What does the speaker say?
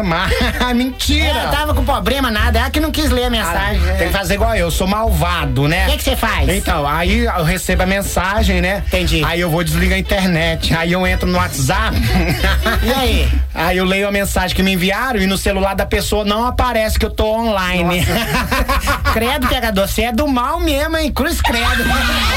problema. Mentira! Eu tava com problema, nada. Ela que não quis ler a mensagem. Tem que fazer igual eu sou malvado, né? O que você faz? Então, aí eu recebo a mensagem, né? Entendi. Aí eu vou desligar a internet. Aí eu entro no WhatsApp. E aí? Aí eu leio a mensagem que me enviaram e no celular da pessoa não aparece que eu tô online. Credo, pegador, você é do mal mesmo, hein? Cruz credo.